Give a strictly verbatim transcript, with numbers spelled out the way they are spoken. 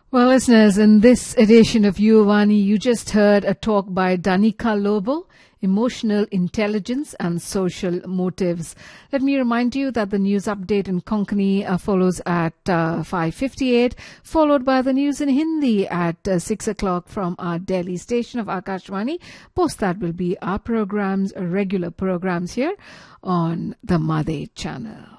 Well, listeners, in this edition of Yuvani, you just heard a talk by Danica Lobo, Emotional Intelligence and Social Motives. Let me remind you that the news update in Konkani uh, follows at uh, five fifty-eight, followed by the news in Hindi at uh, six o'clock from our Delhi station of Akashvani. Post that will be our programs, regular programs here on the Made channel.